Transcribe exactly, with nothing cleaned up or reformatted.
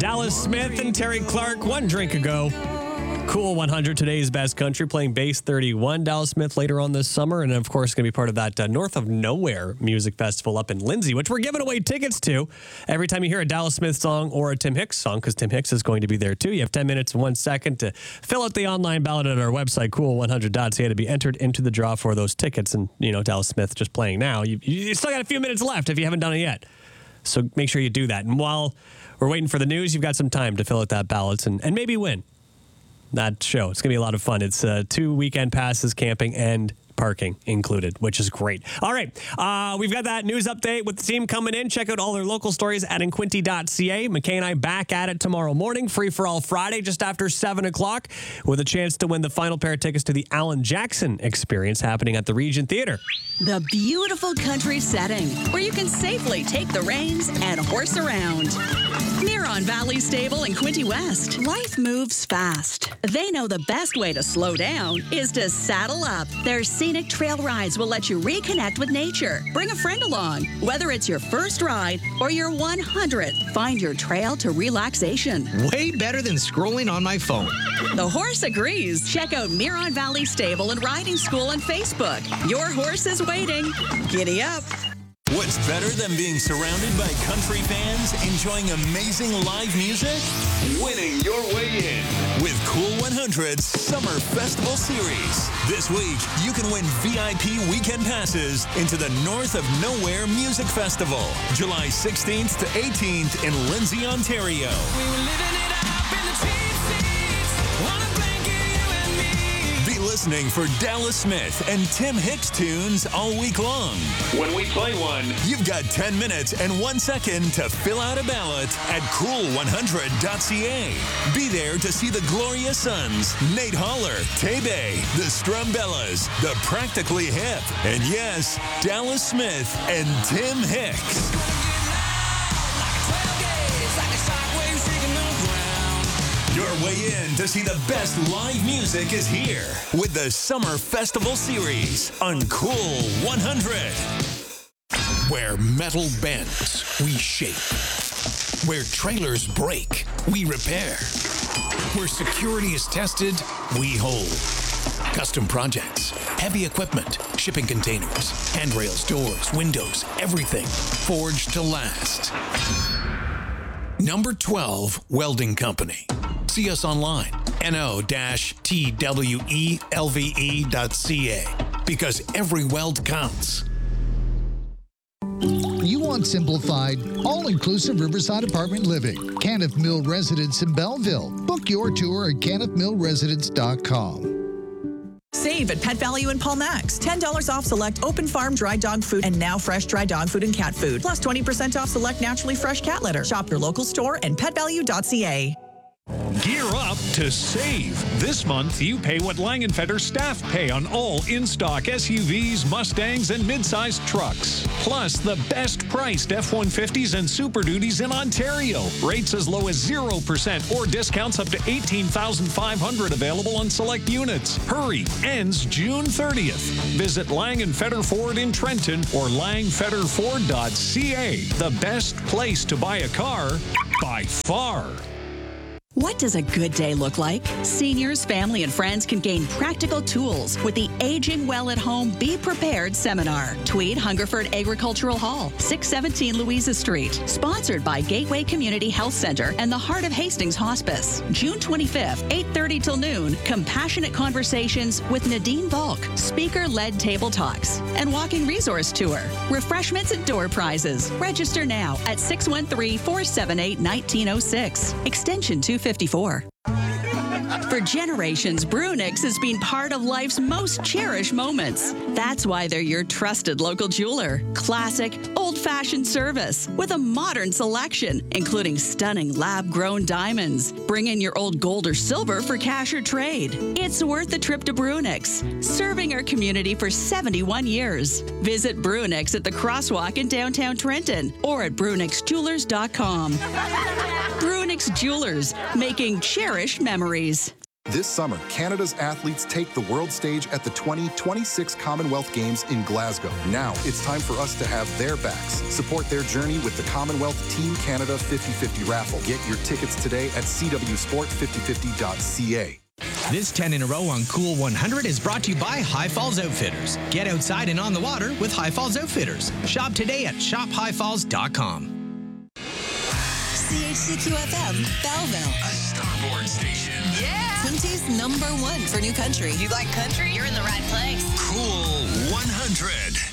Dallas Smith and Terry Clark, one drink ago. Cool one hundred, today's best country, playing Base thirty-one. Dallas Smith later on this summer, and of course going to be part of that uh, North of Nowhere music festival up in Lindsay, which we're giving away tickets to every time you hear a Dallas Smith song or a Tim Hicks song, because Tim Hicks is going to be there too. You have ten minutes and one second to fill out the online ballot at our website, cool one hundred dot c a, to be entered into the draw for those tickets. And, you know, Dallas Smith just playing now. You, you still got a few minutes left if you haven't done it yet. So make sure you do that. And while we're waiting for the news, you've got some time to fill out that ballot and, and maybe win that show. It's going to be a lot of fun. It's uh, two weekend passes, camping, and parking included, which is great. All right. Uh, we've got that news update with the team coming in. Check out all their local stories at inquinty dot c a. McKay and I back at it tomorrow morning. Free for all Friday, just after seven o'clock, with a chance to win the final pair of tickets to the Alan Jackson Experience happening at the Regent Theatre. The beautiful country setting where you can safely take the reins and horse around. Miron Valley Stable in Quinte West. Life moves fast. They know the best way to slow down is to saddle up. Their scenic trail rides will let you reconnect with nature. Bring a friend along. Whether it's your first ride or your one hundredth, find your trail to relaxation. Way better than scrolling on my phone. The horse agrees. Check out Miron Valley Stable and Riding School on Facebook. Your horse is waiting. Giddy up. What's better than being surrounded by country fans enjoying amazing live music? Winning your way in with Cool one hundred's Summer Festival Series. This week, you can win V I P weekend passes into the North of Nowhere Music Festival, July sixteenth to eighteenth in Lindsay, Ontario. We were living it up in the cheap seats on a blanket, you and me. Be listening for Dallas Smith and Tim Hicks tunes all week long. When we play one, you've got ten minutes and one second to fill out a ballot at cool one hundred dot c a. Be there to see the Gloria Sons, Nate Holler, Tebe, the Strumbellas, the Practically Hip, and yes, Dallas Smith and Tim Hicks. Your way in to see the best live music is here with the Summer Festival Series on Cool one hundred. Where metal bends, we shape. Where trailers break, we repair. Where security is tested, we hold. Custom projects, heavy equipment, shipping containers, handrails, doors, windows, everything forged to last. Number twelve Welding Company. See us online, N O T W E L V E dot C A, because every weld counts. You want simplified, all-inclusive Riverside apartment living. Caniff Mill Residence in Belleville. Book your tour at caniff mill residence dot com. Save at Pet Value in Paul Max. ten dollars off select open farm dry dog food and now fresh dry dog food and cat food. Plus twenty percent off select naturally fresh cat litter. Shop your local store and pet value dot c a. Gear up to save. This month, you pay what Langenfetter staff pay on all in-stock S U Vs, Mustangs, and mid-sized trucks. Plus, the best-priced F one fifties and Super Duties in Ontario. Rates as low as zero percent or discounts up to eighteen thousand five hundred dollars available on select units. Hurry, ends June thirtieth. Visit Langenfetter Ford in Trenton or lang fetter ford dot c a. The best place to buy a car by far. What does a good day look like? Seniors, family, and friends can gain practical tools with the Aging Well at Home Be Prepared Seminar. Tweed Hungerford Agricultural Hall, six seventeen Louisa Street. Sponsored by Gateway Community Health Center and the Heart of Hastings Hospice. June twenty-fifth, eight thirty till noon. Compassionate conversations with Nadine Volk. Speaker-led table talks and walking resource tour. Refreshments and door prizes. Register now at six one three, four seven eight, one nine zero six. Extension two fifty-four. For generations, Brunix has been part of life's most cherished moments. That's why they're your trusted local jeweler. Classic, old-fashioned service with a modern selection, including stunning lab-grown diamonds. Bring in your old gold or silver for cash or trade. It's worth the trip to Brunix, serving our community for seventy-one years. Visit Brunix at the Crosswalk in downtown Trenton or at brunix jewelers dot com. Brunix Jewelers, making cherished memories. This summer, Canada's athletes take the world stage at the twenty twenty-six Commonwealth Games in Glasgow. Now, it's time for us to have their backs. Support their journey with the Commonwealth Team Canada fifty fifty raffle. Get your tickets today at c w sport fifty fifty dot c a. This ten in a row on Cool one hundred is brought to you by High Falls Outfitters. Get outside and on the water with High Falls Outfitters. Shop today at shop high falls dot com. C H C Q F M, Belleville. A Starboard station. Yeah! Twin Cities number one for new country. You like country? You're in the right place. Cool one hundred.